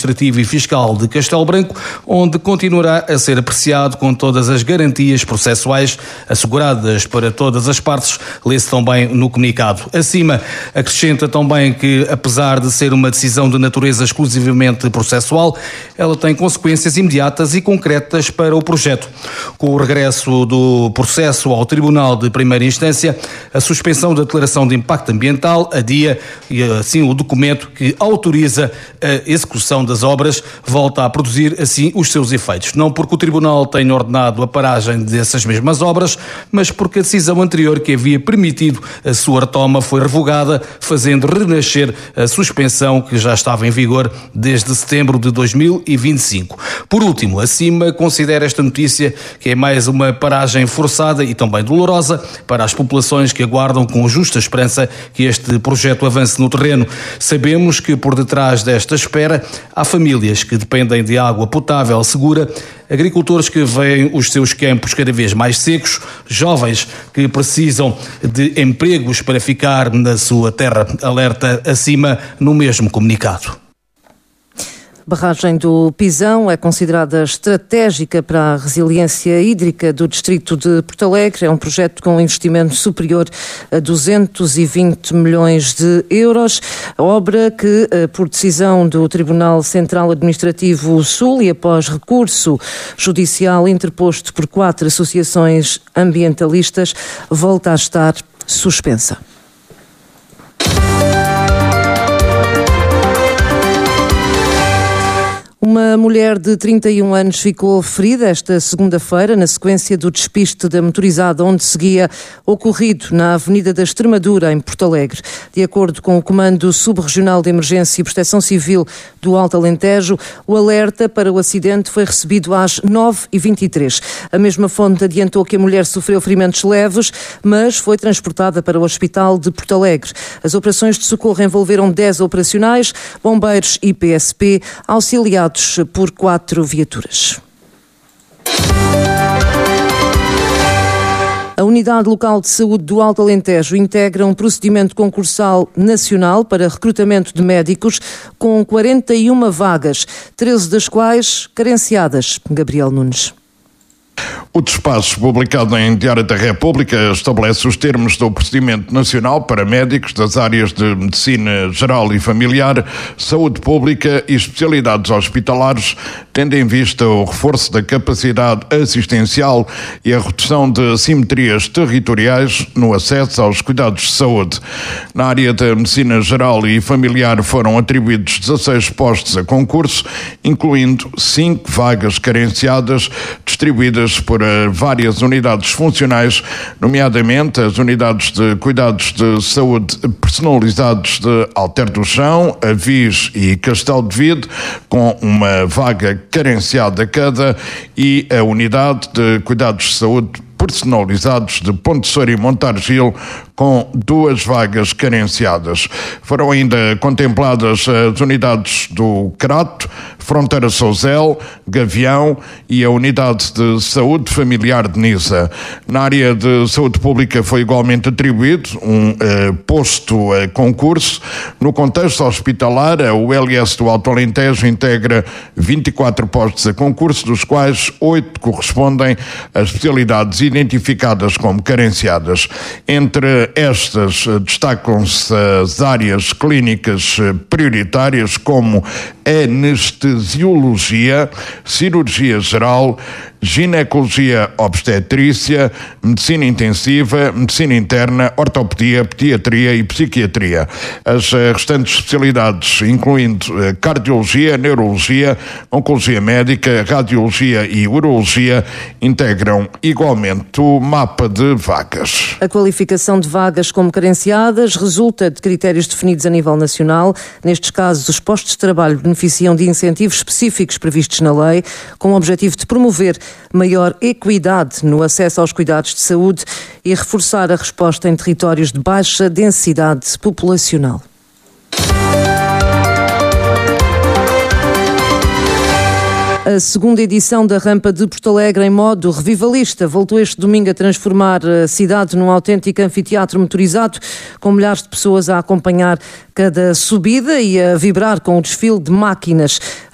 administrativo e fiscal de Castelo Branco, onde continuará a ser apreciado com todas as garantias processuais asseguradas para todas as partes, lê-se também no comunicado. Acima, acrescenta também que, apesar de ser uma decisão de natureza exclusivamente processual, ela tem consequências imediatas e concretas para o projeto. Com o regresso do processo ao Tribunal de Primeira Instância, a suspensão da declaração de impacto ambiental adia e assim o documento que autoriza a execução das obras volta a produzir assim os seus efeitos. Não porque o Tribunal tenha ordenado a paragem dessas mesmas obras, mas porque a decisão anterior que havia permitido a sua retoma foi revogada, fazendo renascer a suspensão que já estava em vigor desde setembro de 2025. Por último, acima considera esta notícia que é mais uma paragem forçada e também dolorosa para as populações que aguardam com justa esperança que este projeto avance no terreno. Sabemos que por detrás desta espera há famílias que dependem de água potável segura, agricultores que veem os seus campos cada vez mais secos, jovens que precisam de empregos para ficar na sua terra, alerta acima no mesmo comunicado. A barragem do Pisão é considerada estratégica para a resiliência hídrica do distrito de Porto Alegre. É um projeto com investimento superior a 220 milhões de euros. A obra que, por decisão do Tribunal Central Administrativo Sul e após recurso judicial interposto por 4 associações ambientalistas, volta a estar suspensa. Uma mulher de 31 anos ficou ferida esta segunda-feira na sequência do despiste da motorizada onde seguia ocorrido na Avenida da Extremadura, em Porto Alegre. De acordo com o Comando Subregional de Emergência e Proteção Civil do Alto Alentejo, o alerta para o acidente foi recebido às 9h23. A mesma fonte adiantou que a mulher sofreu ferimentos leves, mas foi transportada para o Hospital de Porto Alegre. As operações de socorro envolveram 10 operacionais, bombeiros e PSP, auxiliados por 4 viaturas. A Unidade Local de Saúde do Alto Alentejo integra um procedimento concursal nacional para recrutamento de médicos com 41 vagas, 13 das quais carenciadas. Gabriel Nunes. O despacho publicado em Diário da República estabelece os termos do procedimento nacional para médicos das áreas de medicina geral e familiar, saúde pública e especialidades hospitalares, tendo em vista o reforço da capacidade assistencial e a redução de assimetrias territoriais no acesso aos cuidados de saúde. Na área da medicina geral e familiar foram atribuídos 16 postos a concurso, incluindo 5 vagas carenciadas, distribuídas por várias unidades funcionais, nomeadamente as unidades de cuidados de saúde personalizados de Alter do Chão, Avis e Castelo de Vide, com uma vaga carenciada cada, e a unidade de cuidados de saúde personalizados de Ponte Soura e Montargil, com 2 vagas carenciadas. Foram ainda contempladas as unidades do Crato, Fronteira Souzel, Gavião e a Unidade de Saúde Familiar de Nisa. Na área de saúde pública foi igualmente atribuído um posto a concurso. No contexto hospitalar, a ULS do Alto Alentejo integra 24 postos a concurso, dos quais 8 correspondem a especialidades identificadas como carenciadas. Entre estas destacam-se as áreas clínicas prioritárias como anestesiologia, cirurgia geral, ginecologia obstetrícia, medicina intensiva, medicina interna, ortopedia, pediatria e psiquiatria. As restantes especialidades, incluindo cardiologia, neurologia, oncologia médica, radiologia e urologia, integram igualmente o mapa de vagas. A qualificação de vagas como carenciadas resulta de critérios definidos a nível nacional. Nestes casos, os postos de trabalho beneficiam de incentivos específicos previstos na lei, com o objetivo de promover maior equidade no acesso aos cuidados de saúde e reforçar a resposta em territórios de baixa densidade populacional. A segunda edição da Rampa de Porto Alegre em modo revivalista voltou este domingo a transformar a cidade num autêntico anfiteatro motorizado, com milhares de pessoas a acompanhar cada subida e a vibrar com o desfile de máquinas.